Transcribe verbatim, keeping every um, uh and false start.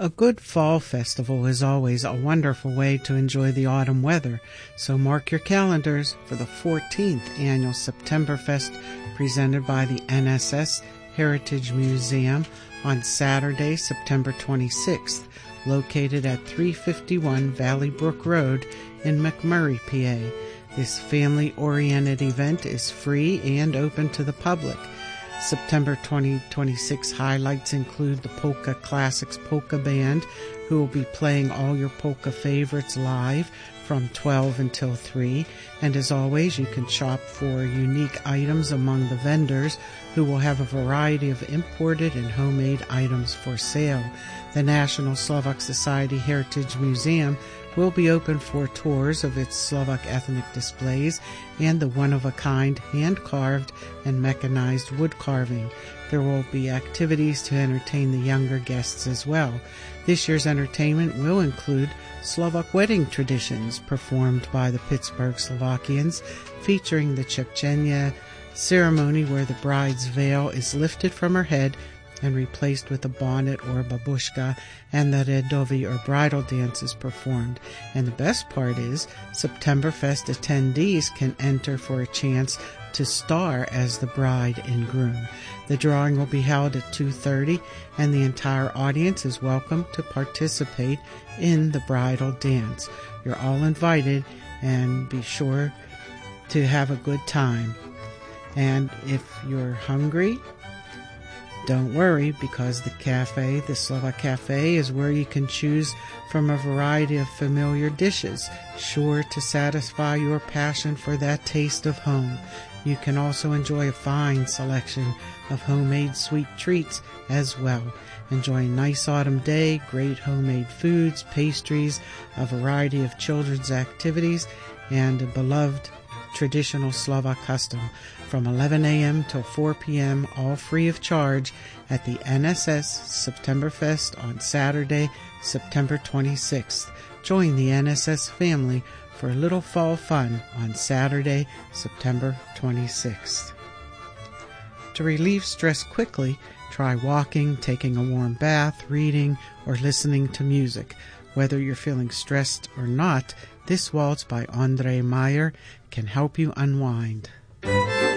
A good fall festival is always a wonderful way to enjoy the autumn weather, so mark your calendars for the fourteenth annual Septemberfest presented by the N S S Heritage Museum on Saturday, September twenty-sixth, located at three fifty-one Valley Brook Road in McMurray, P A. This family-oriented event is free and open to the public. September twenty twenty-six highlights include the Polka Classics Polka Band, who will be playing all your polka favorites live from twelve until three. And as always, you can shop for unique items among the vendors, who will have a variety of imported and homemade items for sale. The National Slovak Society Heritage Museum will be open for tours of its Slovak ethnic displays and the one-of-a-kind hand-carved and mechanized wood carving. There will be activities to entertain the younger guests as well. This year's entertainment will include Slovak wedding traditions performed by the Pittsburgh Slovakians, featuring the Chepchenia ceremony where the bride's veil is lifted from her head and replaced with a bonnet or a babushka, and the redovi or bridal dance is performed. And the best part is, Septemberfest attendees can enter for a chance to star as the bride and groom. The drawing will be held at two thirty, and the entire audience is welcome to participate in the bridal dance. You're all invited, and be sure to have a good time. And if you're hungry, don't worry, because the cafe, the Slovak Cafe, is where you can choose from a variety of familiar dishes, sure to satisfy your passion for that taste of home. You can also enjoy a fine selection of homemade sweet treats as well. Enjoy a nice autumn day, great homemade foods, pastries, a variety of children's activities, and a beloved traditional Slovak custom from eleven a.m. till four p.m., all free of charge, at the N S S Septemberfest on Saturday, September twenty-sixth. Join the N S S family for a little fall fun on Saturday, September twenty-sixth. To relieve stress quickly, try walking, taking a warm bath, reading, or listening to music. Whether you're feeling stressed or not, this waltz by Andre Meyer can help you unwind.